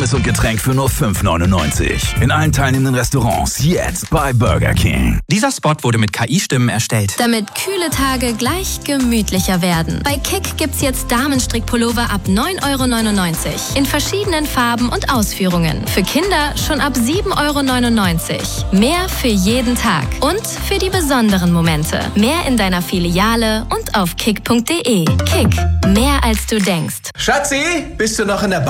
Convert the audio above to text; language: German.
Pommes und Getränk für nur 5,99. In allen teilnehmenden Restaurants jetzt bei Burger King. Dieser Spot wurde mit KI-Stimmen erstellt. Damit kühle Tage gleich gemütlicher werden. Bei Kick gibt's jetzt Damenstrickpullover ab 9,99 € in verschiedenen Farben und Ausführungen. Für Kinder schon ab 7,99 €. Mehr für jeden Tag und für die besonderen Momente. Mehr in deiner Filiale und auf kick.de. Kick, mehr als du denkst. Schatzi, bist du noch in der